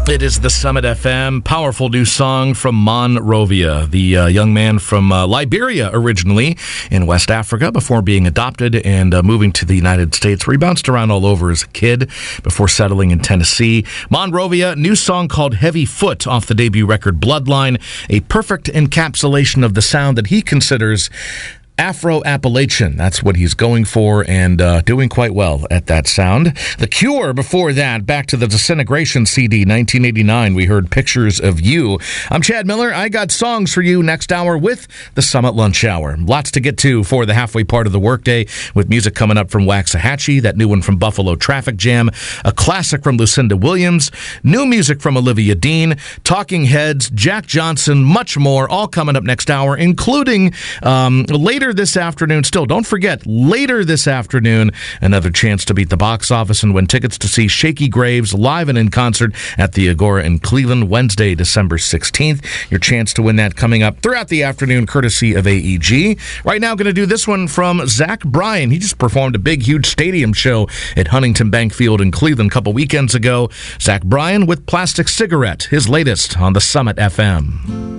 It is the Summit FM, powerful new song from Monrovia, the young man from Liberia originally in West Africa before being adopted and moving to the United States, where he bounced around all over as a kid before settling in Tennessee. Monrovia, new song called Heavy Foot off the debut record Bloodline, a perfect encapsulation of the sound that he considers Afro-Appalachian. That's what he's going for, and doing quite well at that sound. The Cure before that, back to the Disintegration CD, 1989. We heard Pictures of You. I'm Chad Miller. I got songs for you next hour with the Summit Lunch Hour. Lots to get to for the halfway part of the workday, with music coming up from Waxahachie, that new one from Buffalo Traffic Jam, a classic from Lucinda Williams, new music from Olivia Dean, Talking Heads, Jack Johnson, much more, all coming up next hour, including later this afternoon. Still, don't forget, later this afternoon, another chance to beat the box office and win tickets to see Shaky Graves live and in concert at the Agora in Cleveland, Wednesday, December 16th. Your chance to win that coming up throughout the afternoon, courtesy of AEG. Right now, going to do this one from Zach Bryan. He just performed a big, huge stadium show at Huntington Bank Field in Cleveland a couple weekends ago. Zach Bryan with Plastic Cigarette, his latest on the Summit FM.